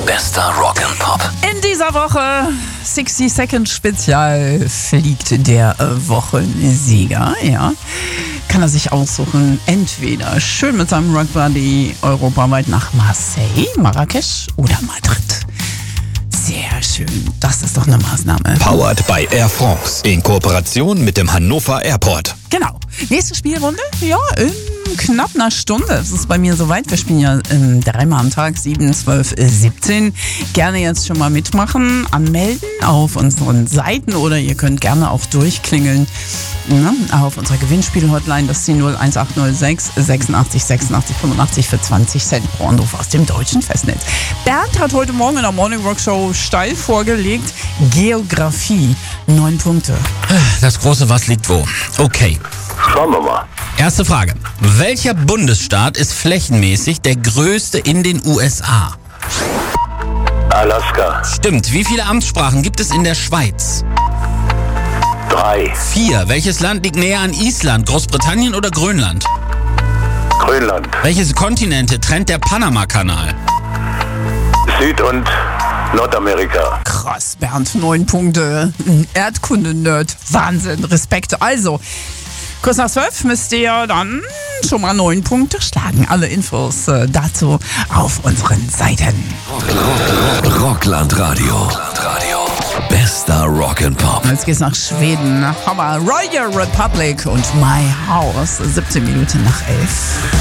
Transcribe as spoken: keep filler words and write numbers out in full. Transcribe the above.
Bester Rock'n'Pop. In dieser Woche sixty Second Spezial fliegt der äh, Wochensieger, ja. Kann er sich aussuchen, entweder schön mit seinem Rockbuddy europaweit nach Marseille, Marrakesch oder Madrid. Sehr schön, das ist doch eine Maßnahme. Powered by Air France in Kooperation mit dem Hannover Airport. Genau. Nächste Spielrunde, ja, in knapp einer Stunde. Es ist bei mir soweit. Wir spielen ja ähm, dreimal am Tag, sieben, zwölf, siebzehn. Gerne jetzt schon mal mitmachen, anmelden auf unseren Seiten oder ihr könnt gerne auch durchklingeln ne, auf unserer Gewinnspiel-Hotline. Das ist die null eins acht null sechs sechsundachtzig sechsundachtzig fünfundachtzig für zwanzig Cent pro Anruf aus dem deutschen Festnetz. Bernd hat heute Morgen in der Morning Rock Show steil vorgelegt. Geografie, neun Punkte. Das große Was liegt wo? Okay. Schauen wir mal. Erste Frage. Welcher Bundesstaat ist flächenmäßig der größte in den U S A? Alaska. Stimmt. Wie viele Amtssprachen gibt es in der Schweiz? Drei. Vier. Welches Land liegt näher an Island? Großbritannien oder Grönland? Grönland. Welches Kontinente trennt der Panama-Kanal? Süd- und Nordamerika. Krass, Bernd, neun Punkte. Erdkunde-Nerd. Wahnsinn, Respekt. Also, kurz nach zwölf müsst ihr dann schon mal neun Punkte schlagen. Alle Infos äh, dazu auf unseren Seiten. Rockland Radio. Bester Rock'n'Pop. Jetzt geht's nach Schweden. Hammer. Royal Republic und My House. siebzehn Minuten nach elf.